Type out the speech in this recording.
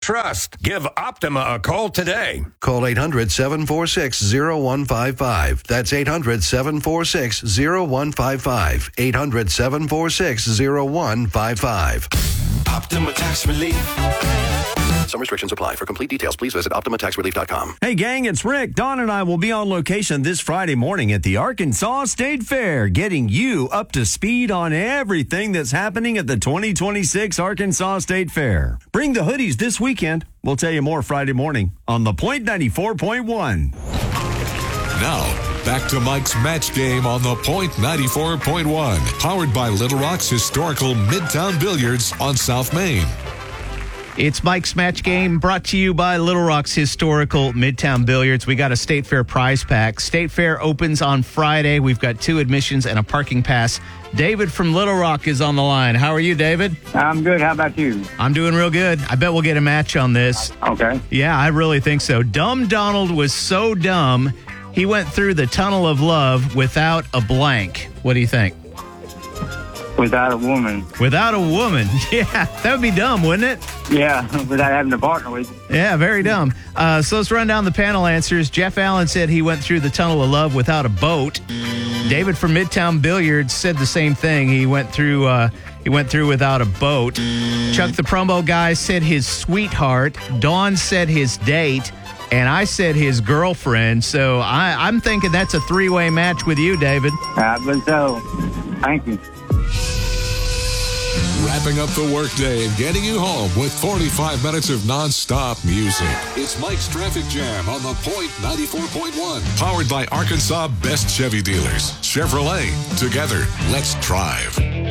trust. Give Optima a call today. Call 800-746-0155. That's 800-746-0155. 800-746-0155. Optima Tax Relief. Some restrictions apply. For complete details, please visit OptimaTaxRelief.com. Hey, gang, it's Rick. Dawn and I will be on location this Friday morning at the Arkansas State Fair, getting you up to speed on everything that's happening at the 2026 Arkansas State Fair. Bring the hoodies this weekend. We'll tell you more Friday morning on The Point 94.1. Now, back to Mike's Match Game on The Point 94.1, powered by Little Rock's historical Midtown Billiards on South Main. It's Mike's Match Game, brought to you by Little Rock's historical Midtown Billiards. We got a State Fair prize pack. State Fair opens on Friday. We've got 2 admissions and a parking pass. David from Little Rock is on the line. How are you, David? I'm good. How about you? I'm doing real good. I bet we'll get a match on this. Okay. Yeah, I really think so. Dumb Donald was so dumb, he went through the tunnel of love without a blank. What do you think? Without a woman. Without a woman. Yeah, that would be dumb, wouldn't it? Yeah, without having a partner with you. Yeah, very dumb. So let's run down the panel answers. Jeff Allen said he went through the tunnel of love without a boat. David from Midtown Billiards said the same thing. He went through without a boat. Chuck the promo guy said his sweetheart. Dawn said his date. And I said his girlfriend. So I'm thinking that's a 3-way match with you, David. I believe so. Thank you. Wrapping up the workday and getting you home with 45 minutes of non-stop music. It's Mike's Traffic Jam on The Point 94.1. Powered by Arkansas Best Chevy Dealers. Chevrolet. Together, let's drive.